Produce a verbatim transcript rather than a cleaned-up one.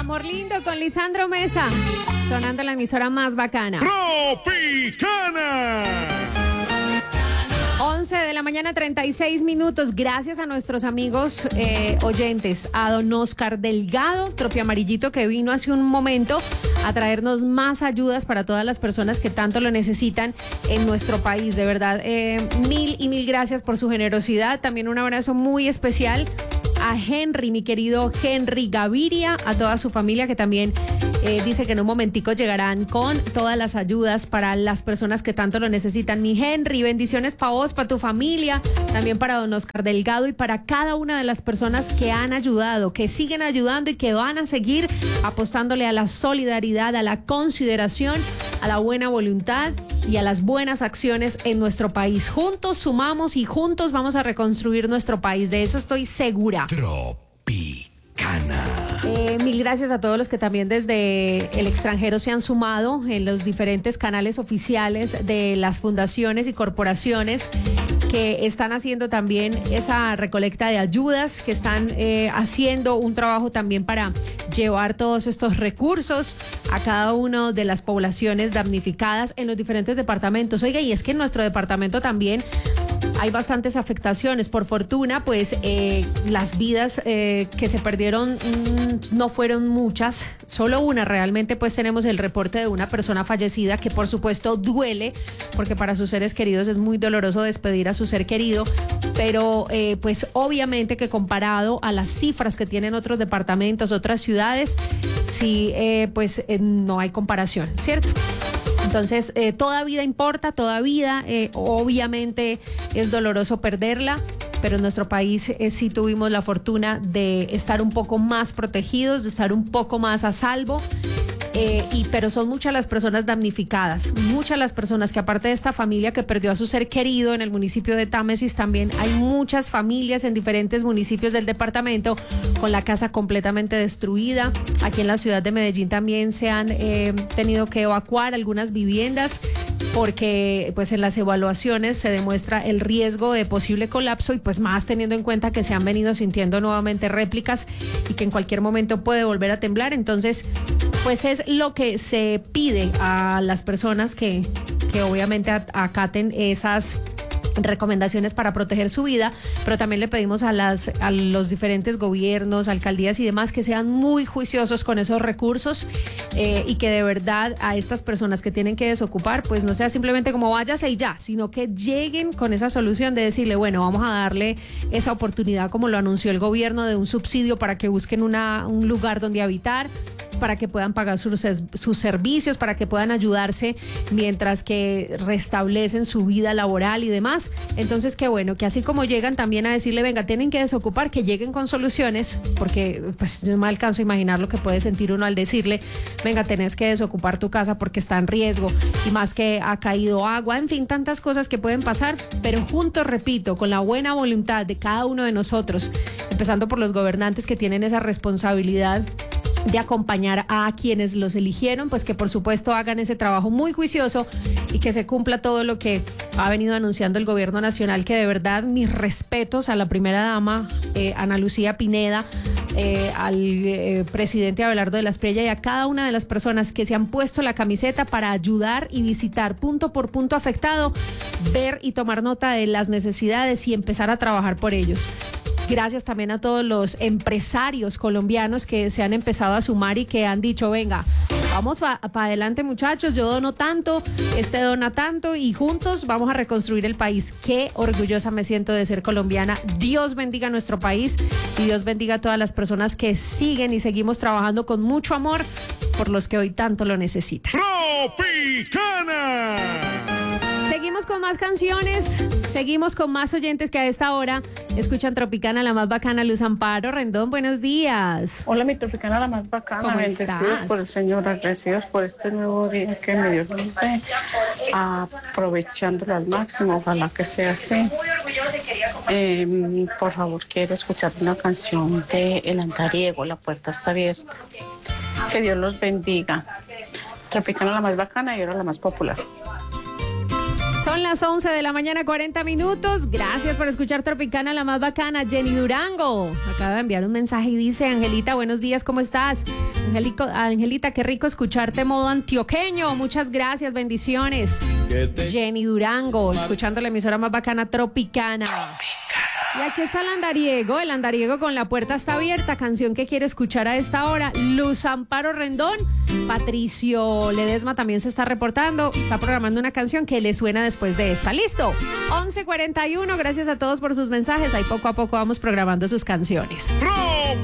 Amor Lindo con Lisandro Mesa, sonando en la emisora más bacana. Tropicana. once de la mañana, treinta y seis minutos. Gracias a nuestros amigos eh, oyentes, a don Oscar Delgado, Tropi Amarillito, que vino hace un momento a traernos más ayudas para todas las personas que tanto lo necesitan en nuestro país. De verdad, eh, mil y mil gracias por su generosidad. También un abrazo muy especial a Henry, mi querido Henry Gaviria, a toda su familia que también eh, dice que en un momentico llegarán con todas las ayudas para las personas que tanto lo necesitan. Mi Henry, bendiciones para vos, para tu familia, también para don Oscar Delgado y para cada una de las personas que han ayudado, que siguen ayudando y que van a seguir apostándole a la solidaridad, a la consideración, a la buena voluntad y a las buenas acciones en nuestro país. Juntos sumamos y juntos vamos a reconstruir nuestro país. De eso estoy segura. Tropicana. Eh, mil gracias a todos los que también desde el extranjero se han sumado en los diferentes canales oficiales de las fundaciones y corporaciones que están haciendo también esa recolecta de ayudas, que están eh, haciendo un trabajo también para llevar todos estos recursos a cada una de las poblaciones damnificadas en los diferentes departamentos. Oiga, y es que en nuestro departamento también hay bastantes afectaciones. Por fortuna, pues eh, las vidas eh, que se perdieron mmm, no fueron muchas, solo una. Realmente pues tenemos el reporte de una persona fallecida que por supuesto duele, porque para sus seres queridos es muy doloroso despedir a su ser querido, pero eh, pues obviamente que comparado a las cifras que tienen otros departamentos, otras ciudades, sí, eh, pues eh, no hay comparación, ¿cierto? Entonces, eh, toda vida importa, toda vida, eh, obviamente es doloroso perderla, pero en nuestro país eh, sí tuvimos la fortuna de estar un poco más protegidos, de estar un poco más a salvo. Eh, y pero son muchas las personas damnificadas, muchas las personas que aparte de esta familia que perdió a su ser querido en el municipio de Támesis, también hay muchas familias en diferentes municipios del departamento con la casa completamente destruida. Aquí en la ciudad de Medellín también se han eh, tenido que evacuar algunas viviendas porque pues en las evaluaciones se demuestra el riesgo de posible colapso y pues más teniendo en cuenta que se han venido sintiendo nuevamente réplicas y que en cualquier momento puede volver a temblar. Entonces pues es lo que se pide a las personas que, que obviamente acaten esas recomendaciones para proteger su vida, pero también le pedimos a las a los diferentes gobiernos, alcaldías y demás que sean muy juiciosos con esos recursos eh, y que de verdad a estas personas que tienen que desocupar, pues no sea simplemente como váyase y ya, sino que lleguen con esa solución de decirle, bueno, vamos a darle esa oportunidad como lo anunció el gobierno de un subsidio para que busquen una, un lugar donde habitar, para que puedan pagar sus, sus servicios, para que puedan ayudarse mientras que restablecen su vida laboral y demás. Entonces, qué bueno, que así como llegan también a decirle, venga, tienen que desocupar, que lleguen con soluciones, porque pues yo me alcanzo a imaginar lo que puede sentir uno al decirle, venga, tenés que desocupar tu casa porque está en riesgo, y más que ha caído agua, en fin, tantas cosas que pueden pasar, pero juntos, repito, con la buena voluntad de cada uno de nosotros, empezando por los gobernantes que tienen esa responsabilidad de acompañar a quienes los eligieron, pues que por supuesto hagan ese trabajo muy juicioso y que se cumpla todo lo que ha venido anunciando el gobierno nacional, que de verdad mis respetos a la primera dama, eh, Ana Lucía Pineda, eh, al eh, presidente Abelardo de la Espriella y a cada una de las personas que se han puesto la camiseta para ayudar y visitar punto por punto afectado, ver y tomar nota de las necesidades y empezar a trabajar por ellos. Gracias también a todos los empresarios colombianos que se han empezado a sumar y que han dicho, venga, vamos para pa adelante muchachos, yo dono tanto, este dona tanto y juntos vamos a reconstruir el país. Qué orgullosa me siento de ser colombiana. Dios bendiga nuestro país y Dios bendiga a todas las personas que siguen y seguimos trabajando con mucho amor por los que hoy tanto lo necesitan. Tropicana. Seguimos con más canciones, seguimos con más oyentes que a esta hora escuchan Tropicana, la más bacana. Luz Amparo Rendón, buenos días. Hola, mi Tropicana, la más bacana. Bendecidos por el Señor, agradecidos por este nuevo día que me dio usted, aprovechándolo al máximo, ojalá que sea así. Eh, por favor, quiero escuchar una canción de El Andariego, La Puerta Está Abierta. Que Dios los bendiga. Tropicana, la más bacana y ahora la más popular. Son las las once de la mañana, cuarenta minutos. Gracias por escuchar Tropicana, la más bacana. Jenny Durango acaba de enviar un mensaje y dice: Angelita, buenos días, ¿cómo estás? Angelico, Angelita, qué rico escucharte modo antioqueño. Muchas gracias, bendiciones. Jenny Durango, escuchando la emisora más bacana, Tropicana. Y aquí está el andariego, el andariego con La Puerta Está Abierta, canción que quiere escuchar a esta hora. Luz Amparo Rendón, Patricio Ledesma también se está reportando, está programando una canción que le suena después de esta. Listo, once cuarenta y uno, gracias a todos por sus mensajes, ahí poco a poco vamos programando sus canciones.